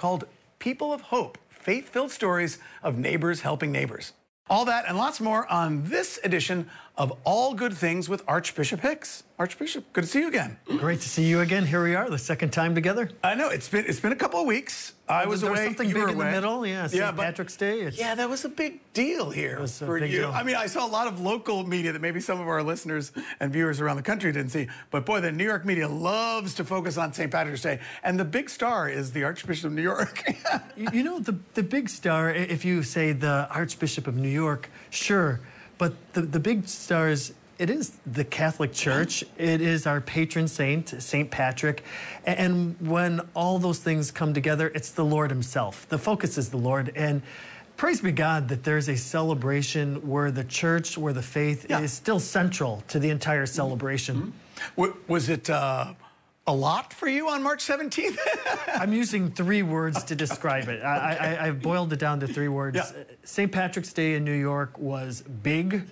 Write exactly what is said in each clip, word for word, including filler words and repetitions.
called People of Hope, faith-filled stories of neighbors helping neighbors. All that and lots more on this edition of All Good Things with Archbishop Hicks. Archbishop, good to see you again. Great to see you again. Here we are, the second time together. I know, it's been it's been a couple of weeks. I was there away, was something you big were in away. the middle, yeah, Saint Yeah, but- Patrick's Day. It's, Yeah, that was a big deal here was a for big you. deal. I mean, I saw a lot of local media that maybe some of our listeners and viewers around the country didn't see. But boy, the New York media loves to focus on Saint Patrick's Day. And the big star is the Archbishop of New York. you, you know, the, the big star, i- if you say the Archbishop of New York, sure. But the, the big star is, it is the Catholic Church. It is our patron saint, Saint Patrick. A- And when all those things come together, it's the Lord himself. The focus is the Lord. And praise be God that there's a celebration where the church, where the faith Yeah. is still central to the entire celebration. Mm-hmm. W- was it uh, a lot for you on March seventeenth? I'm using three words to describe it. I, I, I've boiled it down to three words. Yeah. Saint Patrick's Day in New York was big,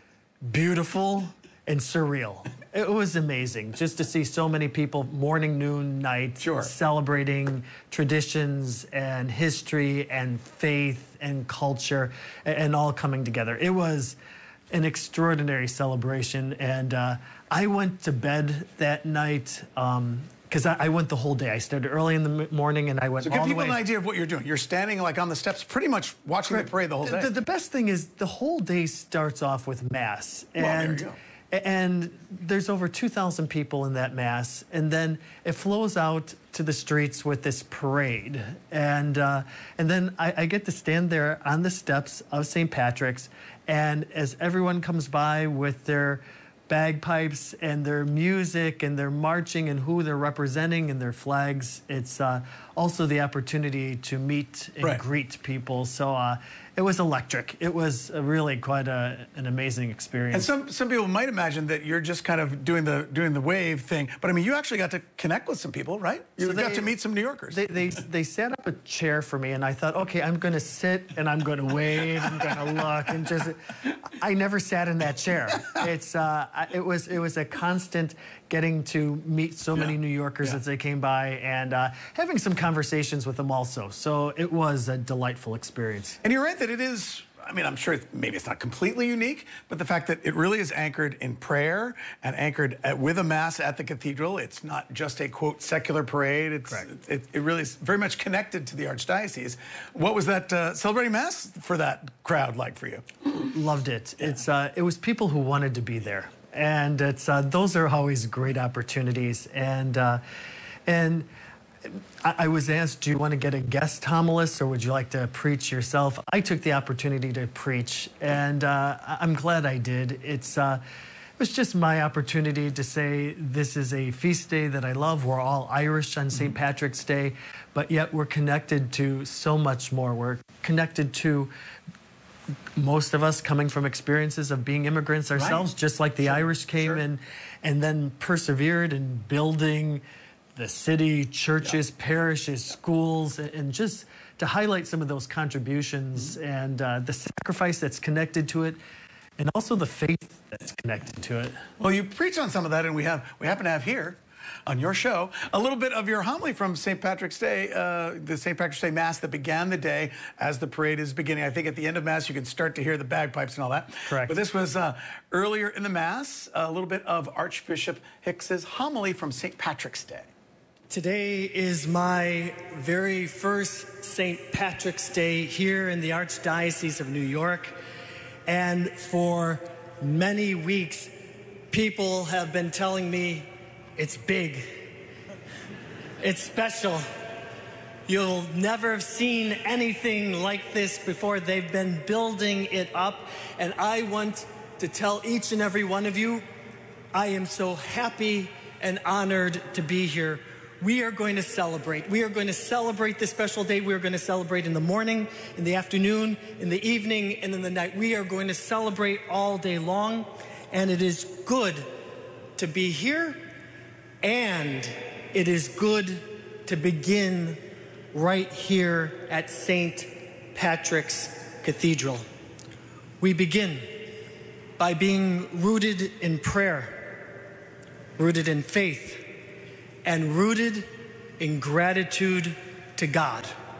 beautiful, and surreal. It was amazing just to see so many people morning, noon, night Sure. celebrating traditions and history and faith and culture a- and all coming together. It was an extraordinary celebration, and uh, I went to bed that night because I, I went the whole day. I started early in the m- morning and I went So all give the people way. an idea of what you're doing. You're standing like on the steps, pretty much watching the parade the whole day. The, the best thing is the whole day starts off with Mass. Well, there and, you go. And there's over two thousand people in that Mass. And then it flows out to the streets with this parade. And, uh, and then I, I get to stand there on the steps of Saint Patrick's. And as everyone comes by with their bagpipes and their music and their marching and who they're representing and their flags, it's uh, also the opportunity to meet and Right. greet people. So uh, it was electric. It was uh, really quite a, an amazing experience. And some some people might imagine that you're just kind of doing the doing the wave thing, but I mean, you actually got to connect with some people, right? You So got they- to meet some New Yorkers. They, they, they set up a chair for me, and I thought, okay, I'm going to sit, and I'm going to wave, I'm going to look, and just... I never sat in that chair. It's uh, I- it was it was a constant getting to meet so many Yeah. New Yorkers Yeah. as they came by, and uh, having some conversations with them also. So it was a delightful experience. And you're right that it is, I mean, I'm sure it- maybe it's not completely unique, but the fact that it really is anchored in prayer and anchored at, with a Mass at the cathedral. It's not just a, quote, secular parade. It's, Correct. it, it really is very much connected to the Archdiocese. What was that uh, celebrating Mass for that crowd like for you? Loved it. It's uh, it was people who wanted to be there, and it's uh, those are always great opportunities. And uh, and I, I was asked, do you want to get a guest homilist or would you like to preach yourself? I took the opportunity to preach, and uh, I- I'm glad I did. It's uh, it was just my opportunity to say this is a feast day that I love. We're all Irish on Saint Patrick's Day, but yet we're connected to so much more. We're connected to most of us coming from experiences of being immigrants ourselves, Right. just like the Sure, Irish came sure. and and then persevered in building the city, churches, parishes, schools, and, and just to highlight some of those contributions Mm-hmm. and uh, the sacrifice that's connected to it, and also the faith that's connected to it. Well, you preach on some of that, and we have we happen to have here on your show a little bit of your homily from Saint Patrick's Day, uh, the Saint Patrick's Day Mass that began the day as the parade is beginning. I think at the end of Mass you can start to hear the bagpipes and all that. Correct. But this was uh, earlier in the Mass, a little bit of Archbishop Hicks's homily from Saint Patrick's Day. Today is my very first Saint Patrick's Day here in the Archdiocese of New York. And for many weeks, people have been telling me it's big, it's special. You'll never have seen anything like this before. They've been building it up. And I want to tell each and every one of you, I am so happy and honored to be here. We are going to celebrate. We are going to celebrate this special day. We are going to celebrate in the morning, in the afternoon, in the evening, and in the night. We are going to celebrate all day long. And it is good to be here. And it is good to begin right here at Saint Patrick's Cathedral. We begin by being rooted in prayer, rooted in faith, and rooted in gratitude to God.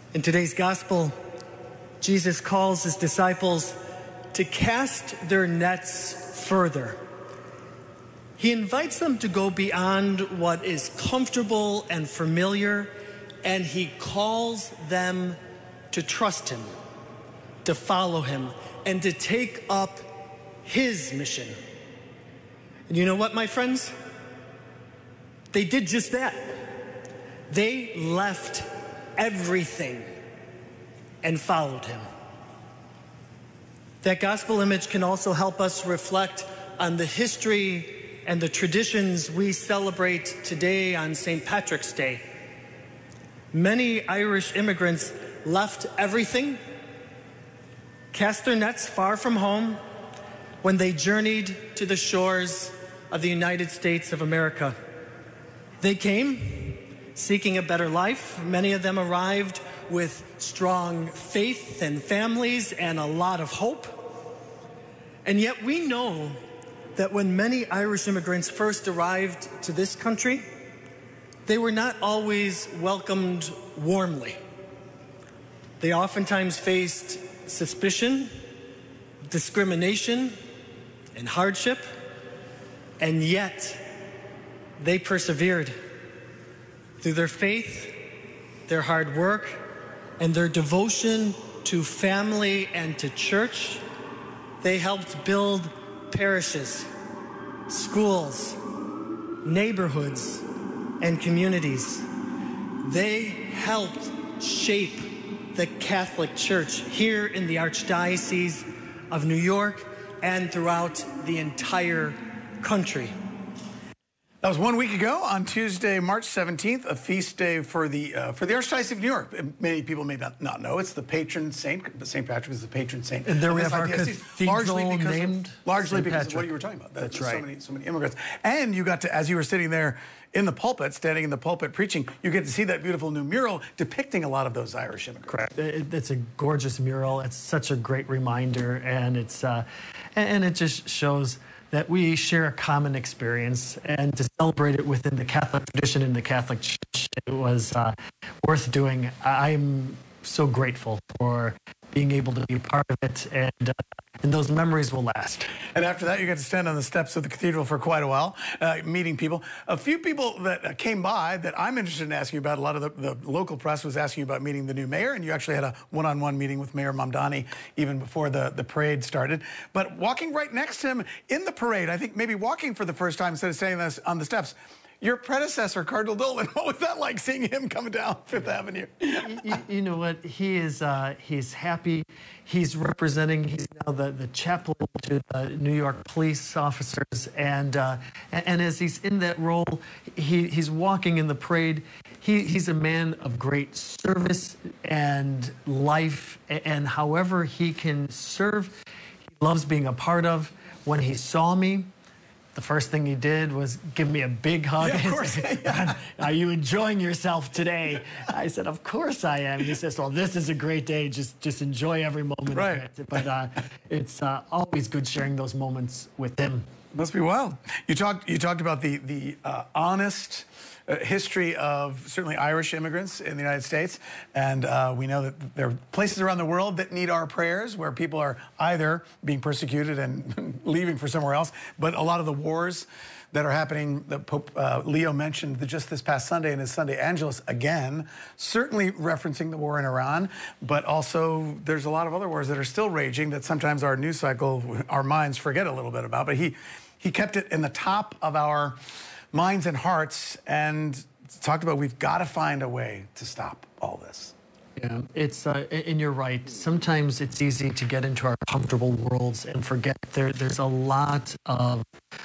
In today's gospel, Jesus calls his disciples to cast their nets further. He invites them to go beyond what is comfortable and familiar, and he calls them to trust him, to follow him, and to take up his mission. And you know what, my friends? They did just that. They left everything and followed him. That gospel image can also help us reflect on the history and the traditions we celebrate today on Saint Patrick's Day. Many Irish immigrants left everything, cast their nets far from home when they journeyed to the shores of the United States of America. They came seeking a better life. Many of them arrived with strong faith and families and a lot of hope. And yet we know that when many Irish immigrants first arrived to this country, they were not always welcomed warmly. They oftentimes faced suspicion, discrimination, and hardship, and yet they persevered. Through their faith, their hard work, and their devotion to family and to church, they helped build parishes, schools, neighborhoods, and communities. They helped shape the Catholic Church here in the Archdiocese of New York and throughout the entire country. That was one week ago on Tuesday, March seventeenth, a feast day for the uh, for the Archdiocese of New York. Many people may not, not know it's the patron saint. Saint Patrick is the patron saint. And there we of have our diocese, cathedral largely because named of, largely Saint because Patrick. of what you were talking about. That, That's so right. Many, so many immigrants, and you got to, as you were sitting there in the pulpit, standing in the pulpit preaching, you get to see that beautiful new mural depicting a lot of those Irish immigrants. Correct. It, it's a gorgeous mural. It's such a great reminder, and it's uh, and it just shows that we share a common experience, and to celebrate it within the Catholic tradition in the Catholic Church, it was uh, worth doing. I'm so grateful for being able to be a part of it, and uh, and those memories will last. And after that, you got to stand on the steps of the cathedral for quite a while, uh, meeting people. A few people that uh, came by that I'm interested in asking you about. A lot of the, the local press was asking you about meeting the new mayor, and you actually had a one-on-one meeting with Mayor Mamdani even before the, the parade started. But walking right next to him in the parade, I think maybe walking for the first time instead of standing this on the steps, your predecessor, Cardinal Dolan, what was that like, seeing him coming down Fifth Avenue? you, you know what? He is, uh, he's happy. He's representing, he's now the, the chaplain to the New York police officers. And, uh, and, and as he's in that role, he, he's walking in the parade. He, he's a man of great service and life. And however he can serve, he loves being a part of. When he saw me, the first thing he did was give me a big hug. Yeah, of course. Yeah. Are you enjoying yourself today? I said, of course I am. He says, well, this is a great day. Just just enjoy every moment right. of it. But uh, it's uh, always good sharing those moments with him. Must be wild. You talked you talked about the, the uh, honest uh, history of certainly Irish immigrants in the United States. And uh, we know that there are places around the world that need our prayers, where people are either being persecuted and leaving for somewhere else, but a lot of the wars that are happening, that Pope uh, Leo mentioned just this past Sunday in his Sunday Angelus again, certainly referencing the war in Iran, but also there's a lot of other wars that are still raging that sometimes our news cycle, our minds forget a little bit about. But he, he kept it in the top of our minds and hearts and talked about we've got to find a way to stop all this. Yeah, it's uh, and you're right. Sometimes it's easy to get into our comfortable worlds and forget there. There's a lot of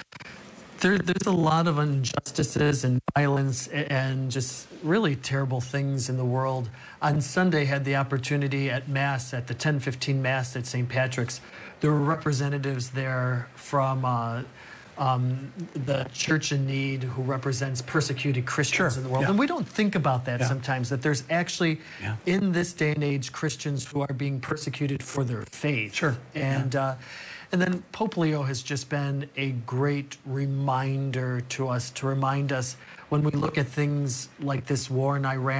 there. There's a lot of injustices and violence and just really terrible things in the world. On Sunday, had the opportunity at Mass at the ten fifteen Mass at Saint Patrick's. There were representatives there from. Uh, Um, the Church in Need, who represents persecuted Christians sure. in the world. Yeah. And we don't think about that yeah. sometimes, that there's actually, yeah. in this day and age, Christians who are being persecuted for their faith. Sure. And, yeah. uh, and then Pope Leo has just been a great reminder to us, to remind us when we look at things like this war in Iran,